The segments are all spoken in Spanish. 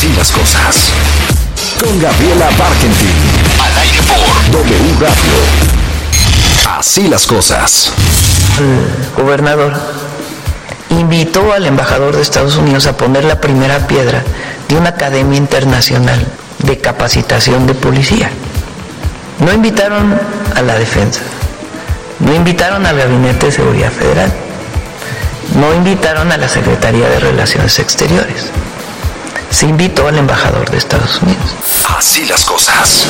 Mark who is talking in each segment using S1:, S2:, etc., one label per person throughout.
S1: Así las cosas. Con Gabriela Barkentin. Al aire por W Radio. Así las cosas.
S2: El gobernador invitó al embajador de Estados Unidos a poner la primera piedra de una academia internacional de capacitación de policía. No invitaron a la defensa, no invitaron al Gabinete de Seguridad Federal, no invitaron a la Secretaría de Relaciones Exteriores. Se invitó al embajador de Estados Unidos.
S1: Así las cosas.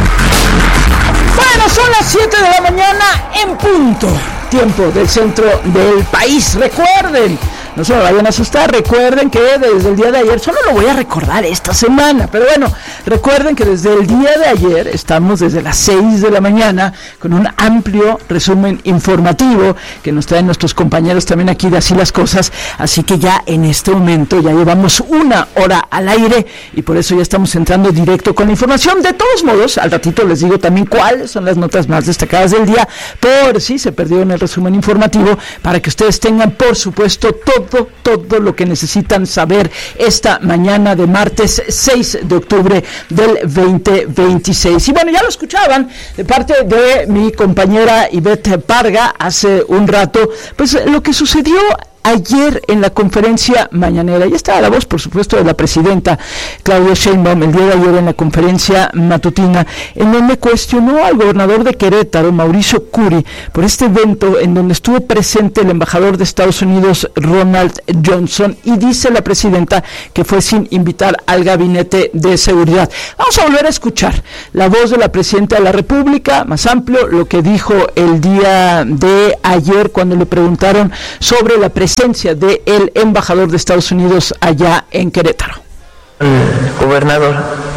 S3: Bueno, son las 7 de la mañana en punto. Tiempo del centro del país. Recuerden, no se me vayan a asustar, recuerden que desde el día de ayer, solo lo voy a recordar esta semana, pero bueno, recuerden que desde el día de ayer estamos desde las 6 de la mañana con un amplio resumen informativo que nos traen nuestros compañeros también aquí de Así las Cosas, así que ya en este momento ya llevamos una hora al aire y por eso ya estamos entrando directo con la información. De todos modos, al ratito les digo también cuáles son las notas más destacadas del día, por si se perdió en el resumen informativo, para que ustedes tengan, por supuesto, todo lo que necesitan saber esta mañana de martes 6 de octubre del 2026. Y bueno, ya lo escuchaban de parte de mi compañera Ivette Parga hace un rato, pues lo que sucedió ayer en la conferencia mañanera. Ya estaba la voz, por supuesto, de la presidenta Claudia Sheinbaum el día de ayer en la conferencia matutina, en donde cuestionó al gobernador de Querétaro, Mauricio Curi, por este evento en donde estuvo presente el embajador de Estados Unidos, Ronald Johnson, y dice la presidenta que fue sin invitar al Gabinete de Seguridad. Vamos a volver a escuchar la voz de la presidenta de la República, más amplio, lo que dijo el día de ayer cuando le preguntaron sobre la presencia del embajador de Estados Unidos allá en Querétaro.
S2: El gobernador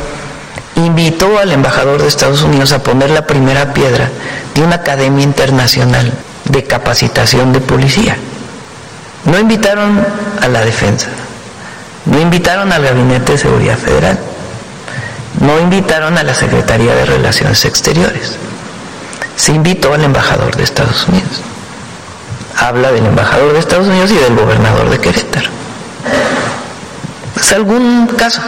S2: invitó al embajador de Estados Unidos a poner la primera piedra de una academia internacional de capacitación de policía. No invitaron a la defensa, no invitaron al Gabinete de Seguridad Federal, no invitaron a la Secretaría de Relaciones Exteriores. Se invitó al embajador de Estados Unidos. Habla del embajador de Estados Unidos y del gobernador de Querétaro. ¿Es algún caso?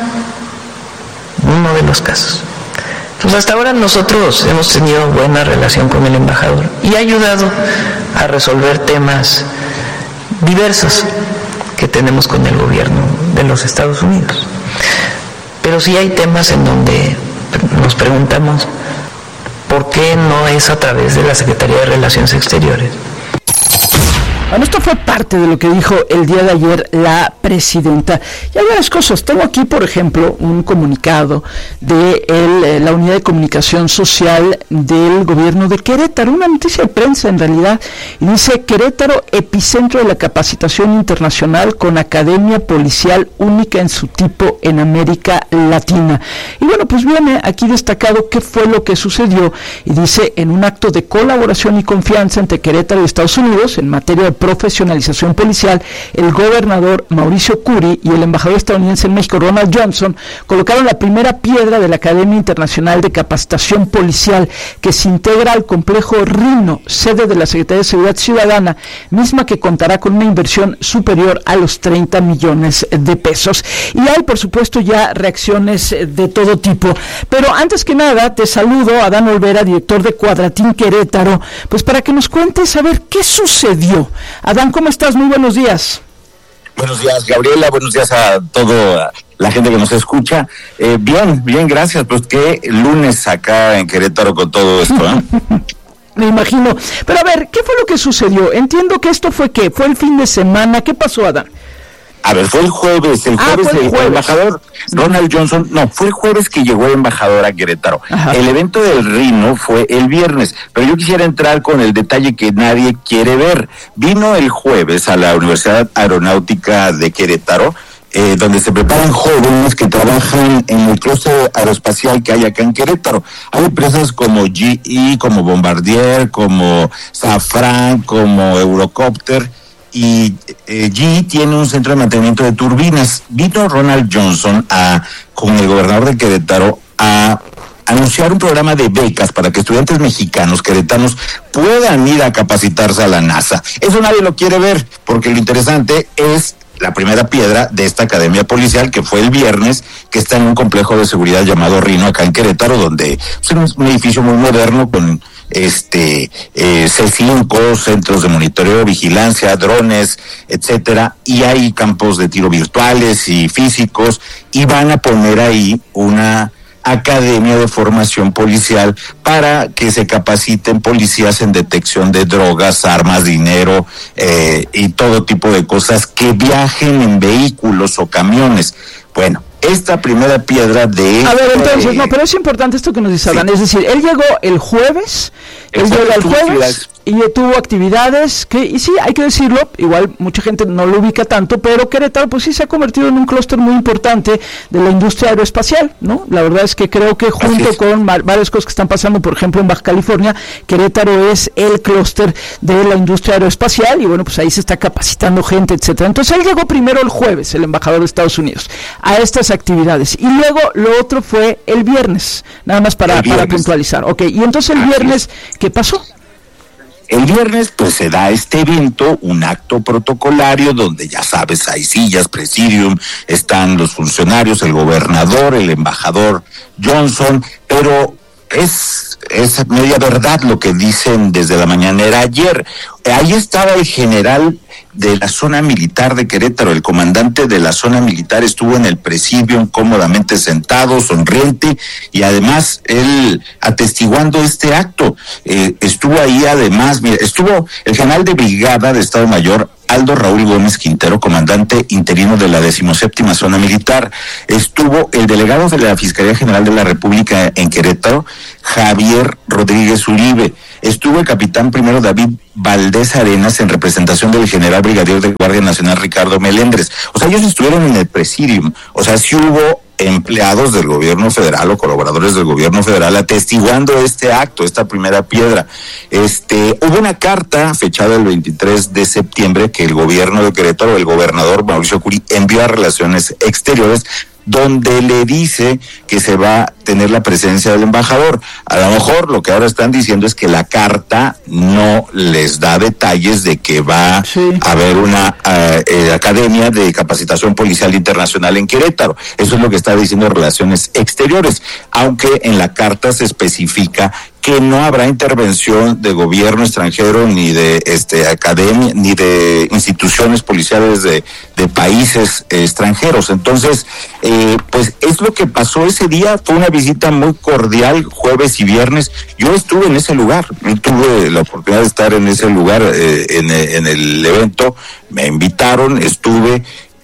S2: Uno de los casos. Pues hasta ahora nosotros hemos tenido buena relación con el embajador y ha ayudado a resolver temas diversos que tenemos con el gobierno de los Estados Unidos. Pero sí hay temas en donde nos preguntamos por qué no es a través de la Secretaría de Relaciones Exteriores.
S3: Bueno, esto fue parte de lo que dijo el día de ayer la presidenta. Y hay varias cosas. Tengo aquí, por ejemplo, un comunicado de la Unidad de Comunicación Social del Gobierno de Querétaro, una noticia de prensa en realidad, y dice: Querétaro, epicentro de la capacitación internacional con academia policial única en su tipo en América Latina. Y bueno, pues viene aquí destacado qué fue lo que sucedió, y dice: en un acto de colaboración y confianza entre Querétaro y Estados Unidos en materia de profesionalización policial, el gobernador Mauricio Curi y el embajador estadounidense en México, Ronald Johnson, colocaron la primera piedra de la Academia Internacional de Capacitación Policial, que se integra al complejo Rino, sede de la Secretaría de Seguridad Ciudadana, misma que contará con una inversión superior a los 30 millones de pesos. Y hay, por supuesto, ya reacciones de todo tipo. Pero antes que nada, te saludo, Adán Olvera, director de Cuadratín Querétaro, pues para que nos cuentes a ver qué sucedió. Adán, ¿cómo estás? Muy buenos días.
S4: Buenos días, Gabriela. Buenos días a toda la gente que nos escucha. Bien, gracias. Pues qué lunes acá en Querétaro con todo esto, ¿eh?
S3: Me imagino. Pero a ver, ¿qué fue lo que sucedió? Entiendo que esto fue ¿qué? ¿Fue el fin de semana? ¿Qué pasó, Adán?
S4: A ver, fue el jueves. El embajador Ronald Johnson, fue el jueves que llegó el embajador a Querétaro. Ajá. El evento del Rino fue el viernes, pero yo quisiera entrar con el detalle que nadie quiere ver. Vino el jueves a la Universidad Aeronáutica de Querétaro, donde se preparan jóvenes que trabajan en el clúster aeroespacial que hay acá en Querétaro. Hay empresas como GE, como Bombardier, como Safran, como Eurocopter, y GE tiene un centro de mantenimiento de turbinas. Vino Ronald Johnson con el gobernador de Querétaro a anunciar un programa de becas para que estudiantes mexicanos, queretanos, puedan ir a capacitarse a la NASA. Eso nadie lo quiere ver, porque lo interesante es la primera piedra de esta academia policial, que fue el viernes, que está en un complejo de seguridad llamado Rino, acá en Querétaro, donde es un edificio muy moderno con C5, centros de monitoreo, vigilancia, drones, etcétera, y hay campos de tiro virtuales y físicos, y van a poner ahí una academia de formación policial para que se capaciten policías en detección de drogas, armas, dinero y todo tipo de cosas que viajen en vehículos o camiones. Bueno, esta primera piedra de...
S3: A ver, entonces, no, pero es importante esto que nos dice Adán, sí. Es decir, él llegó el jueves, y tuvo actividades que, y sí, hay que decirlo, igual mucha gente no lo ubica tanto, pero Querétaro pues sí se ha convertido en un clúster muy importante de la industria aeroespacial, ¿no? La verdad es que creo que junto con varias cosas que están pasando, por ejemplo, en Baja California, Querétaro es el clúster de la industria aeroespacial, y bueno, pues ahí se está capacitando gente, etcétera. Entonces él llegó primero el jueves, el embajador de Estados Unidos, a estas actividades, y luego lo otro fue el viernes, nada más para puntualizar. Ok, y entonces el viernes, ¿qué pasó?
S4: El viernes pues se da este evento, un acto protocolario donde ya sabes, hay sillas, presidium, están los funcionarios, el gobernador, el embajador Johnson, pero es media verdad lo que dicen desde la mañanera ayer. Ahí estaba el general de la zona militar de Querétaro, el comandante de la zona militar estuvo en el presidium cómodamente sentado, sonriente, y además él atestiguando este acto. Estuvo ahí además, mira, estuvo el general de brigada de Estado Mayor Aldo Raúl Gómez Quintero, comandante interino de la 17ª Zona Militar. Estuvo el delegado de la Fiscalía General de la República en Querétaro, Javier Rodríguez Uribe. Estuvo el capitán primero David Valdés Arenas en representación del general brigadier de Guardia Nacional Ricardo Melendres. O sea, ellos estuvieron en el presidium. O sea, sí hubo empleados del gobierno federal o colaboradores del gobierno federal atestiguando este acto, esta primera piedra. Hubo una carta fechada el 23 de septiembre que el gobierno de Querétaro, el gobernador Mauricio Curi, envió a Relaciones Exteriores, donde le dice que se va a tener la presencia del embajador. A lo mejor lo que ahora están diciendo es que la carta no les da detalles de que va a haber una academia de capacitación policial internacional en Querétaro. Eso es lo que está diciendo Relaciones Exteriores, aunque en la carta se especifica que no habrá intervención de gobierno extranjero, ni de academia, ni de instituciones policiales de países extranjeros. Entonces, pues es lo que pasó ese día. Fue una visita muy cordial, jueves y viernes. Yo estuve en ese lugar, yo tuve la oportunidad de estar en ese lugar, en el evento. Me invitaron, estuve,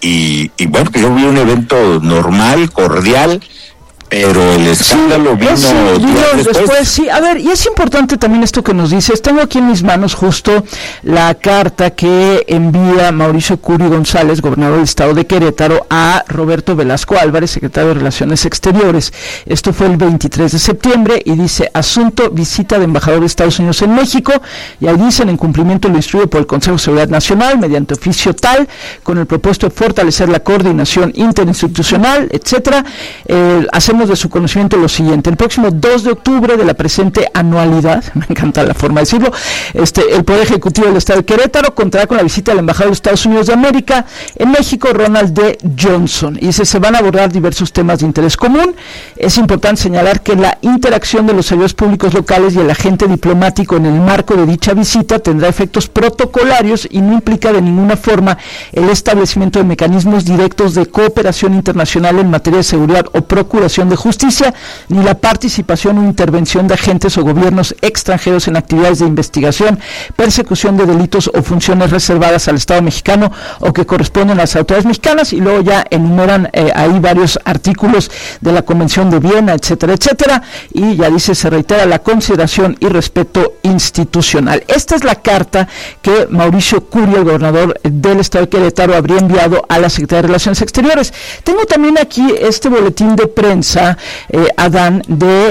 S4: y bueno, que yo vi un evento normal, cordial, pero el escándalo vino después.
S3: Sí, a ver, y es importante también esto que nos dices. Tengo aquí en mis manos justo la carta que envía Mauricio Curi González, gobernador del estado de Querétaro, a Roberto Velasco Álvarez, secretario de Relaciones Exteriores. Esto fue el 23 de septiembre y dice: asunto, visita de embajador de Estados Unidos en México, y ahí dicen, en cumplimiento de lo instruido por el Consejo de Seguridad Nacional, mediante oficio tal, con el propósito de fortalecer la coordinación interinstitucional, etcétera, hacemos de su conocimiento lo siguiente: el próximo 2 de octubre de la presente anualidad, me encanta la forma de decirlo, el Poder Ejecutivo del Estado de Querétaro contará con la visita del embajador de Estados Unidos de América en México, Ronald D. Johnson, y se van a abordar diversos temas de interés común. Es importante señalar que la interacción de los servidores públicos locales y el agente diplomático en el marco de dicha visita tendrá efectos protocolarios y no implica de ninguna forma el establecimiento de mecanismos directos de cooperación internacional en materia de seguridad o procuración de justicia, ni la participación o intervención de agentes o gobiernos extranjeros en actividades de investigación, persecución de delitos o funciones reservadas al Estado mexicano o que corresponden a las autoridades mexicanas, y luego ya enumeran ahí varios artículos de la Convención de Viena, etcétera, etcétera, y ya dice: se reitera la consideración y respeto institucional. Esta es la carta que Mauricio Curi, el gobernador del estado de Querétaro, habría enviado a la Secretaría de Relaciones Exteriores. Tengo también aquí este boletín de prensa, Adán,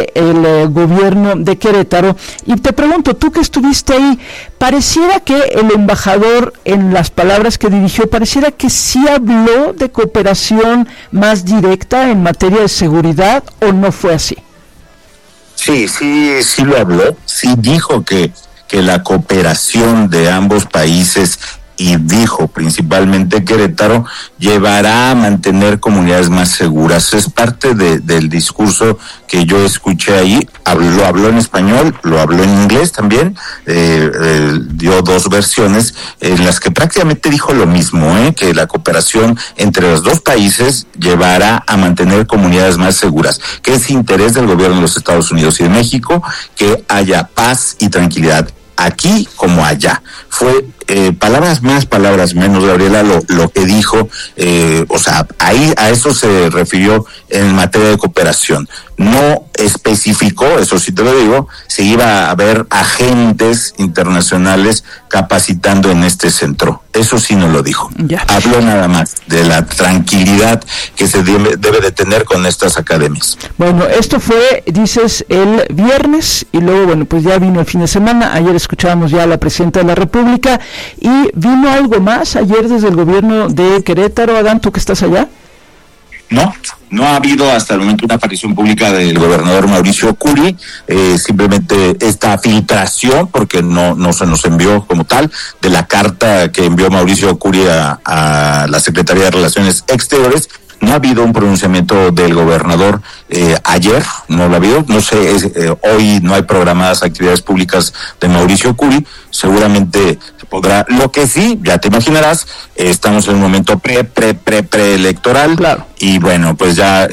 S3: del gobierno de Querétaro, y te pregunto, tú que estuviste ahí, pareciera que el embajador, en las palabras que dirigió, pareciera que sí habló de cooperación más directa en materia de seguridad, ¿o no fue así?
S4: Sí lo habló, sí dijo que la cooperación de ambos países y dijo principalmente Querétaro, llevará a mantener comunidades más seguras. Es parte del discurso que yo escuché ahí. Lo habló en español, lo habló en inglés también, dio dos versiones en las que prácticamente dijo lo mismo, que la cooperación entre los dos países llevará a mantener comunidades más seguras, que es interés del gobierno de los Estados Unidos y de México que haya paz y tranquilidad aquí como allá. Fue palabras más, palabras menos, Gabriela, lo que dijo, ahí a eso se refirió en materia de cooperación. No especificó, eso sí te lo digo, si iba a haber agentes internacionales capacitando en este centro. Eso sí no lo dijo. Ya. Habló nada más de la tranquilidad que se debe de tener con estas academias.
S3: Bueno, esto fue, dices, el viernes, y luego, bueno, pues ya vino el fin de semana. Ayer escuchábamos ya a la presidenta de la República, y vino algo más ayer desde el gobierno de Querétaro. Adán, ¿tú que estás allá?
S4: No ha habido hasta el momento una aparición pública del gobernador Mauricio Curi, simplemente esta filtración, porque no se nos envió como tal, de la carta que envió Mauricio Curi a la Secretaría de Relaciones Exteriores. No ha habido un pronunciamiento del gobernador ayer, no lo ha habido, no sé, hoy no hay programadas actividades públicas de Mauricio Curi, seguramente se podrá. Lo que sí, ya te imaginarás, estamos en un momento preelectoral, claro. Y bueno, pues ya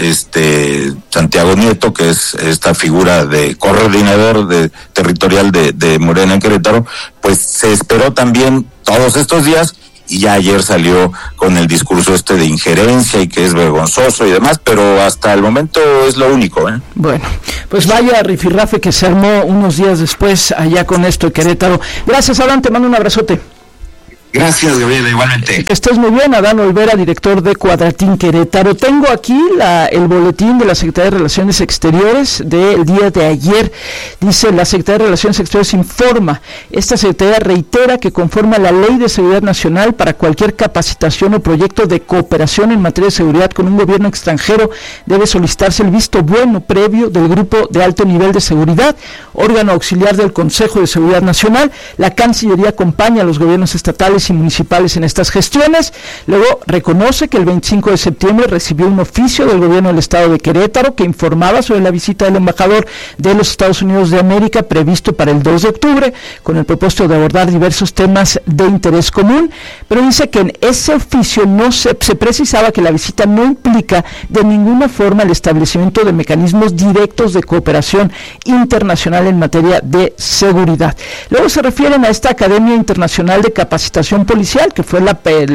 S4: Santiago Nieto, que es esta figura de coordinador territorial de Morena en Querétaro, pues se esperó también todos estos días, y ya ayer salió con el discurso de injerencia y que es vergonzoso y demás, pero hasta el momento es lo único.
S3: Bueno, pues vaya rifirrafe que se armó unos días después allá con esto de Querétaro. Gracias, Adán, te mando un abrazote.
S4: Gracias, Gabriela, igualmente.
S3: Que estés muy bien. Adán Olvera, director de Cuadratín Querétaro. Tengo aquí el boletín de la Secretaría de Relaciones Exteriores del día de ayer. Dice: la Secretaría de Relaciones Exteriores informa, esta Secretaría reitera que conforme a la Ley de Seguridad Nacional, para cualquier capacitación o proyecto de cooperación en materia de seguridad con un gobierno extranjero, debe solicitarse el visto bueno previo del Grupo de Alto Nivel de Seguridad, órgano auxiliar del Consejo de Seguridad Nacional. La Cancillería acompaña a los gobiernos estatales y municipales en estas gestiones. Luego reconoce que el 25 de septiembre recibió un oficio del gobierno del estado de Querétaro que informaba sobre la visita del embajador de los Estados Unidos de América previsto para el 2 de octubre, con el propósito de abordar diversos temas de interés común, pero dice que en ese oficio no se precisaba que la visita no implica de ninguna forma el establecimiento de mecanismos directos de cooperación internacional en materia de seguridad. Luego se refieren a esta Academia Internacional de Capacitación Policial, que fue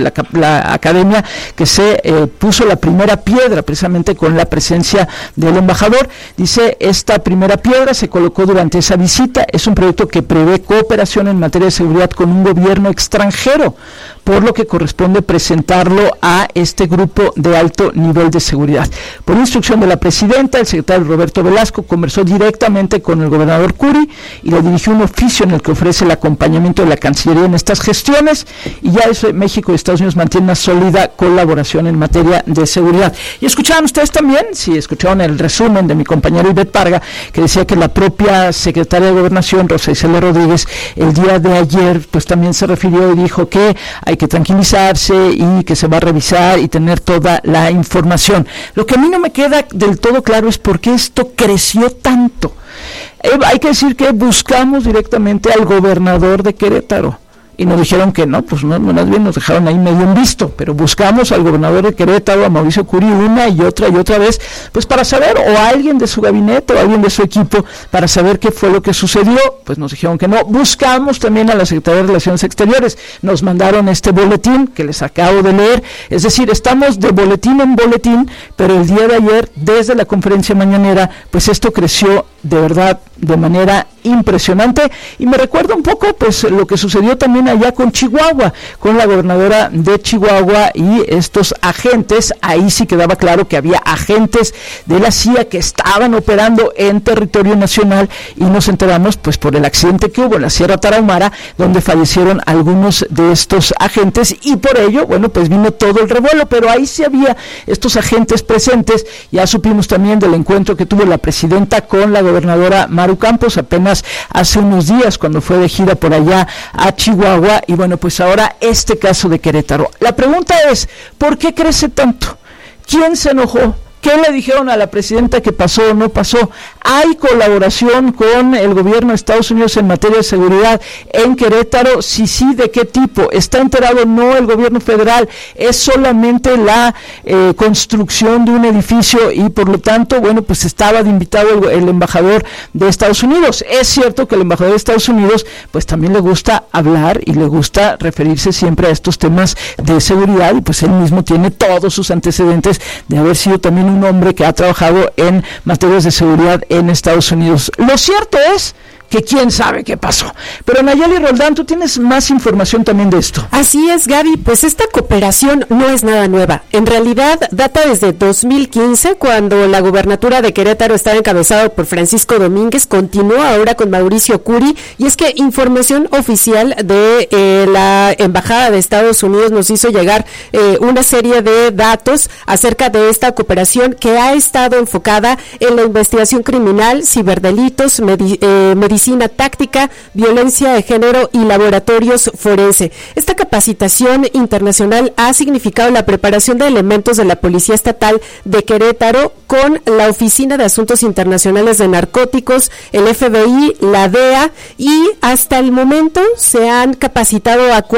S3: la academia que se puso la primera piedra precisamente con la presencia del embajador. Dice: esta primera piedra se colocó durante esa visita. Es un proyecto que prevé cooperación en materia de seguridad con un gobierno extranjero, por lo que corresponde presentarlo a este grupo de alto nivel de seguridad. Por instrucción de la presidenta, el secretario Roberto Velasco conversó directamente con el gobernador Curi y le dirigió un oficio en el que ofrece el acompañamiento de la Cancillería en estas gestiones, y ya eso, México y Estados Unidos mantienen una sólida colaboración en materia de seguridad. Y escuchaban ustedes también, si escucharon el resumen de mi compañero Ivette Parga, que decía que la propia secretaria de Gobernación, Rosa Isela Rodríguez, el día de ayer, pues también se refirió y dijo que hay que tranquilizarse y que se va a revisar y tener toda la información. Lo que a mí no me queda del todo claro es por qué esto creció tanto. Hay que decir que buscamos directamente al gobernador de Querétaro y nos dijeron que no, pues no, más bien nos dejaron ahí medio en visto, pero buscamos al gobernador de Querétaro, a Mauricio Curi, una y otra vez, pues para saber, o a alguien de su gabinete o a alguien de su equipo, para saber qué fue lo que sucedió. Pues nos dijeron que no. Buscamos también a la Secretaría de Relaciones Exteriores, nos mandaron este boletín que les acabo de leer, es decir, estamos de boletín en boletín, pero el día de ayer, desde la conferencia mañanera, pues esto creció de verdad de manera impresionante, y me recuerda un poco pues lo que sucedió también allá con Chihuahua, con la gobernadora de Chihuahua y estos agentes. Ahí sí quedaba claro que había agentes de la CIA que estaban operando en territorio nacional, y nos enteramos pues por el accidente que hubo en la Sierra Tarahumara, donde fallecieron algunos de estos agentes, y por ello, bueno, pues vino todo el revuelo, pero ahí sí había estos agentes presentes. Ya supimos también del encuentro que tuvo la presidenta con la gobernadora gobernadora Maru Campos apenas hace unos días cuando fue de gira por allá a Chihuahua, y bueno, pues ahora este caso de Querétaro. La pregunta es, ¿por qué crece tanto? ¿Quién se enojó? ¿Qué le dijeron a la presidenta que pasó o no pasó? ¿Hay colaboración con el gobierno de Estados Unidos en materia de seguridad en Querétaro? Si sí, ¿de qué tipo? ¿Está enterado o no el gobierno federal? ¿Es solamente la construcción de un edificio y por lo tanto, bueno, pues estaba de invitado el embajador de Estados Unidos? Es cierto que el embajador de Estados Unidos pues también le gusta hablar y le gusta referirse siempre a estos temas de seguridad, y pues él mismo tiene todos sus antecedentes de haber sido también un hombre que ha trabajado en materias de seguridad en Estados Unidos. Lo cierto es que quién sabe qué pasó. Pero Nayeli Roldán, tú tienes más información también de esto.
S5: Así es, Gaby, pues esta cooperación no es nada nueva. En realidad data desde 2015, cuando la gubernatura de Querétaro estaba encabezada por Francisco Domínguez, continúa ahora con Mauricio Curi, y es que información oficial de la Embajada de Estados Unidos nos hizo llegar una serie de datos acerca de esta cooperación que ha estado enfocada en la investigación criminal, ciberdelitos, medicina táctica, violencia de género y laboratorios forense. Esta capacitación internacional ha significado la preparación de elementos de la Policía Estatal de Querétaro con la Oficina de Asuntos Internacionales de Narcóticos, el FBI, la DEA, y hasta el momento se han capacitado a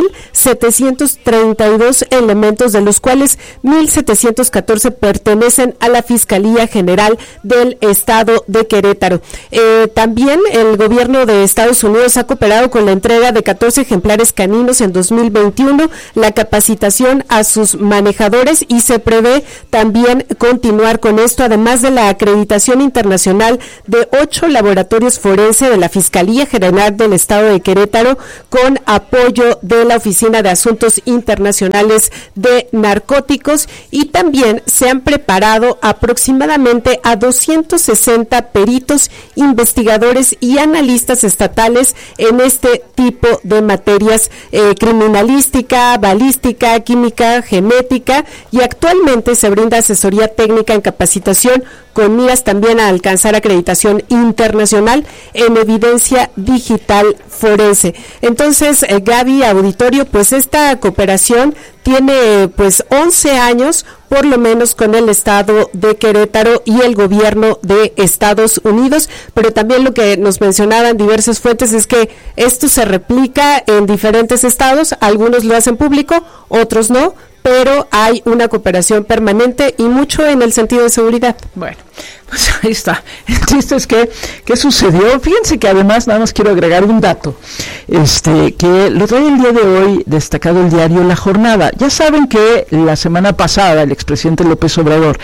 S5: 4,732 elementos, de los cuales 1,714 pertenecen a la Fiscalía General del Estado de Querétaro. También el gobierno de Estados Unidos ha cooperado con la entrega de 14 ejemplares caninos en 2021, la capacitación a sus manejadores, y se prevé también continuar con esto, además de la acreditación internacional de 8 laboratorios forense de la Fiscalía General del Estado de Querétaro, con apoyo de la Oficina de Asuntos Internacionales de Narcóticos, y también se han preparado aproximadamente a 260 peritos, investigadores y analistas estatales en este tipo de materias, criminalística, balística, química, genética, y actualmente se brinda asesoría técnica en capacitación con miras también a alcanzar acreditación internacional en evidencia digital forense. Entonces, Gaby, auditorio, pues esta cooperación tiene pues 11 años por lo menos con el estado de Querétaro y el gobierno de Estados Unidos, pero también lo que nos mencionaban diversas fuentes es que esto se replica en diferentes estados, algunos lo hacen público, otros no, pero hay una cooperación permanente y mucho en el sentido de seguridad.
S3: Bueno, pues ahí está. El chiste es que, ¿qué sucedió? Fíjense que además, nada más quiero agregar un dato, que lo trae el día de hoy destacado el diario La Jornada. Ya saben que la semana pasada el expresidente López Obrador,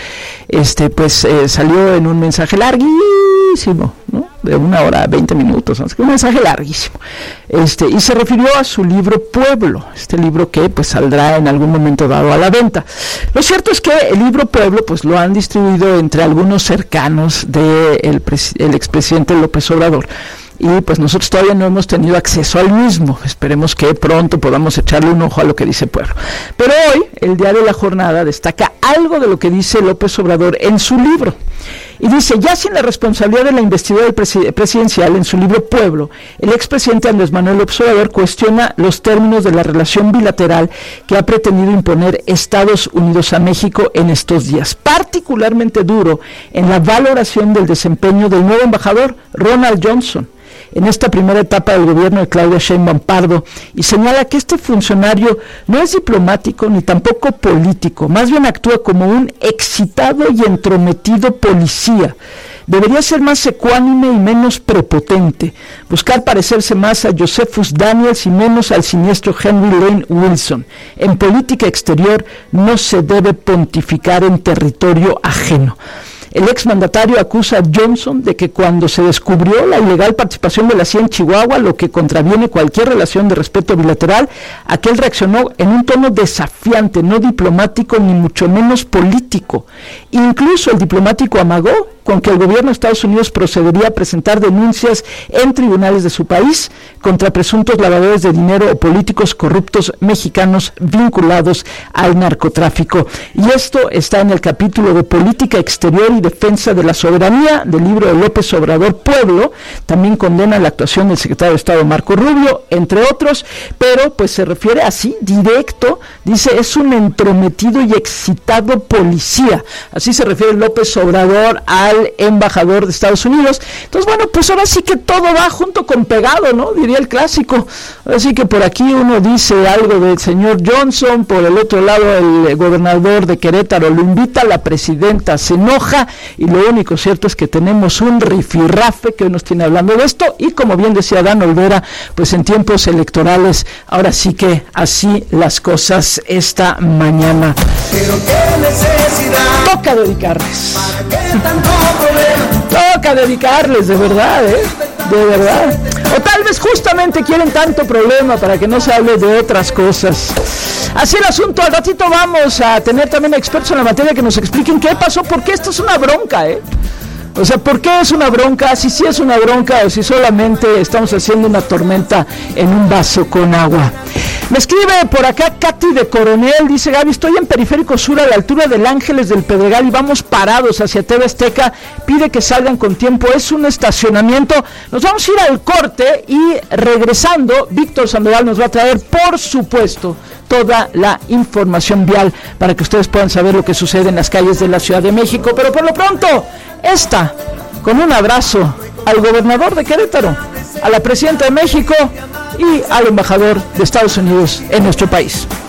S3: salió en un mensaje larguísimo, ¿no? De 1 hora, 20 minutos, un mensaje larguísimo, y se refirió a su libro Pueblo, este libro que pues saldrá en algún momento dado a la venta. Lo cierto es que el libro Pueblo pues lo han distribuido entre algunos cercanos del expresidente López Obrador, y pues nosotros todavía no hemos tenido acceso al mismo. Esperemos que pronto podamos echarle un ojo a lo que dice Pueblo. Pero hoy el diario La Jornada destaca algo de lo que dice López Obrador en su libro. Y dice, ya sin la responsabilidad de la investidura presidencial, en su libro Pueblo, el expresidente Andrés Manuel López Obrador cuestiona los términos de la relación bilateral que ha pretendido imponer Estados Unidos a México en estos días, particularmente duro en la valoración del desempeño del nuevo embajador Ronald Johnson en esta primera etapa del gobierno de Claudia Sheinbaum Pardo, y señala que este funcionario no es diplomático ni tampoco político, más bien actúa como un excitado y entrometido policía. Debería ser más ecuánime y menos prepotente, buscar parecerse más a Josephus Daniels y menos al siniestro Henry Lane Wilson. En política exterior no se debe pontificar en territorio ajeno. El exmandatario acusa a Johnson de que cuando se descubrió la ilegal participación de la CIA en Chihuahua, lo que contraviene cualquier relación de respeto bilateral, aquel reaccionó en un tono desafiante, no diplomático ni mucho menos político. Incluso el diplomático amagó con que el gobierno de Estados Unidos procedería a presentar denuncias en tribunales de su país contra presuntos lavadores de dinero o políticos corruptos mexicanos vinculados al narcotráfico. Y esto está en el capítulo de Política Exterior y Defensa de la Soberanía del libro de López Obrador Pueblo. También condena la actuación del secretario de Estado Marco Rubio, entre otros, pero pues se refiere así, directo, dice, es un entrometido y excitado policía. Así se refiere López Obrador al embajador de Estados Unidos. Entonces, bueno, pues ahora sí que todo va junto con pegado, ¿no? Diría el clásico. Así que por aquí uno dice algo del señor Johnson, por el otro lado el gobernador de Querétaro lo invita, la presidenta se enoja, y lo único cierto es que tenemos un rifirrafe que hoy nos tiene hablando de esto, y como bien decía Dan Olvera, pues en tiempos electorales, ahora sí que así las cosas esta mañana.
S6: Pero qué necesidad.
S3: Toca dedicarles. Toca dedicarles, de verdad, de verdad. O tal vez justamente quieren tanto problema para que no se hable de otras cosas. Así el asunto. Al ratito vamos a tener también expertos en la materia que nos expliquen qué pasó, porque esto es una bronca, O sea, ¿por qué es una bronca? Si sí es una bronca o si solamente estamos haciendo una tormenta en un vaso con agua. Me escribe por acá Katy de Coronel, dice: Gaby, estoy en Periférico Sur a la altura del Ángeles del Pedregal y vamos parados hacia TV Azteca, pide que salgan con tiempo, es un estacionamiento. Nos vamos a ir al corte y regresando, Víctor Sandoval nos va a traer, por supuesto, toda la información vial para que ustedes puedan saber lo que sucede en las calles de la Ciudad de México. Pero por lo pronto, con un abrazo al gobernador de Querétaro, a la presidenta de México y al embajador de Estados Unidos en nuestro país.